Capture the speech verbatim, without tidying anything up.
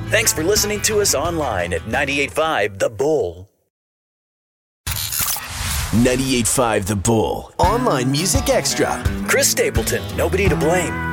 Thanks for listening to us online at ninety-eight point five The Bull. ninety-eight point five The Bull. Online Music Extra. Chris Stapleton, Nobody to Blame.